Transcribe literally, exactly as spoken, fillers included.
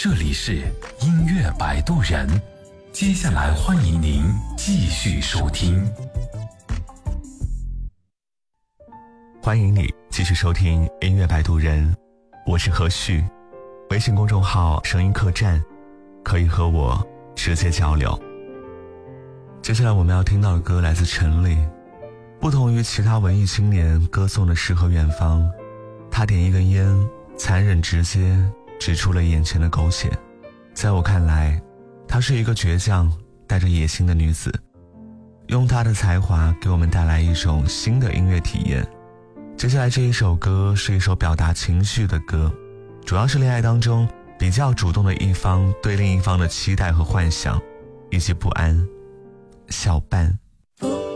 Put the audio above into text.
这里是音乐摆渡人，接下来欢迎您继续收听。 欢迎你继续收听音乐摆渡人，我是何旭，微信公众号声音客栈，可以和我直接交流。接下来我们要听到的歌来自陈粒，不同于其他文艺青年歌颂的诗和远方，他点一根烟，残忍直接指出了眼前的苟且。在我看来，她是一个倔强带着野心的女子，用她的才华给我们带来一种新的音乐体验。接下来这一首歌是一首表达情绪的歌，主要是恋爱当中比较主动的一方对另一方的期待和幻想以及不安。小半。